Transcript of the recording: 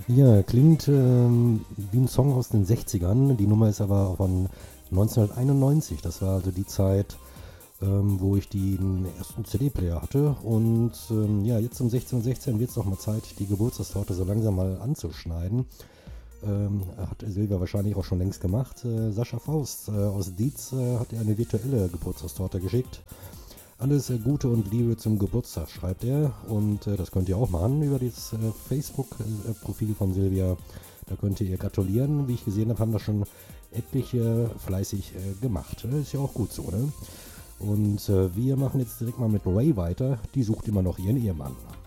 Ja, klingt wie ein Song aus den 60ern. Die Nummer ist aber von 1991. Das war also die Zeit, wo ich den ersten CD-Player hatte. Und ja, jetzt um 16:16 wird es noch mal Zeit, die Geburtstagstorte so langsam mal anzuschneiden. Hat Silvia wahrscheinlich auch schon längst gemacht. Sascha Faust aus Dietz hat ihr eine virtuelle Geburtstagstorte geschickt. Alles Gute und Liebe zum Geburtstag, schreibt er. Und das könnt ihr auch machen über das Facebook-Profil von Silvia. Da könnt ihr gratulieren. Wie ich gesehen habe, haben das schon etliche fleißig gemacht. Ist ja auch gut so, ne? Und wir machen jetzt direkt mal mit Ray weiter. Die sucht immer noch ihren Ehemann.